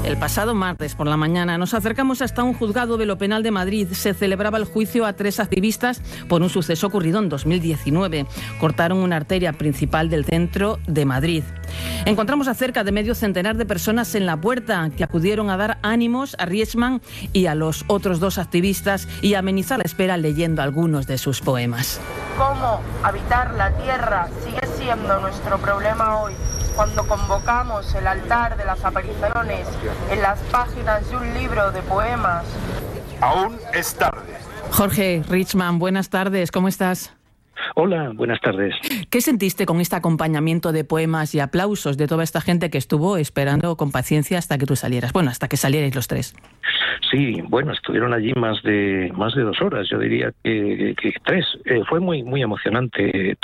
El pasado martes por la mañana nos acercamos hasta un juzgado de lo penal de Madrid. Se celebraba el juicio a 3 activistas por un suceso ocurrido en 2019. Cortaron una arteria principal del centro de Madrid. Encontramos a cerca de medio centenar de personas en la puerta que acudieron a dar ánimos a Rietzmann y a los otros 2 activistas y a amenizar la espera leyendo algunos de sus poemas. Cómo habitar la tierra sigue siendo nuestro problema hoy, cuando convocamos el altar de las apariciones en las páginas de un libro de poemas. Aún es tarde. Jorge Rietzmann, buenas tardes, ¿cómo estás? Hola, buenas tardes. ¿Qué sentiste con este acompañamiento de poemas y aplausos de toda esta gente que estuvo esperando con paciencia hasta que tú salieras? Bueno, hasta que salierais los 3. Sí, bueno, estuvieron allí más de 2 horas, yo diría que 3. Fue muy emocionante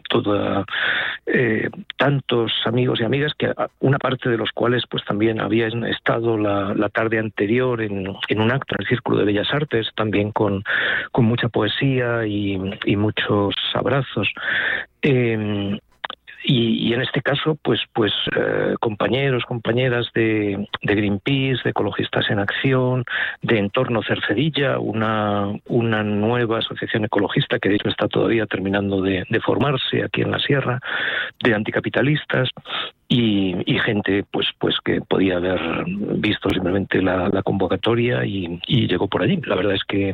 tantos amigos y amigas, que una parte de los cuales pues también habían estado la tarde anterior en un acto en el Círculo de Bellas Artes, también con mucha poesía y muchos abrazos. Y en este caso, pues compañeros, compañeras de Greenpeace, de Ecologistas en Acción, de Entorno Cercedilla, una nueva asociación ecologista que de hecho está todavía terminando de formarse aquí en la Sierra, de anticapitalistas y gente pues que podía haber visto simplemente la convocatoria y llegó por allí. La verdad es que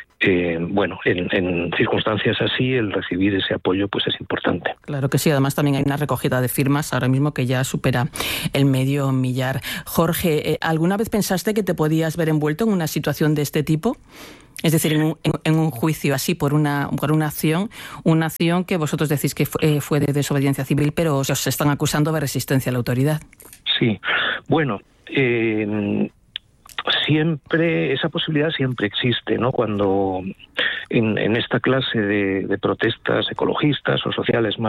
en circunstancias así el recibir ese apoyo pues es importante. Claro que sí, además también hay una recogida de firmas ahora mismo que ya supera el 500.000. Jorge, ¿alguna vez pensaste que te podías ver envuelto en una situación de este tipo? Es decir, en un juicio así por una acción que vosotros decís que fue de desobediencia civil, pero os están acusando de resistencia a la autoridad. Sí, bueno, siempre esa posibilidad siempre existe, ¿no? Cuando en esta clase de protestas ecologistas o sociales más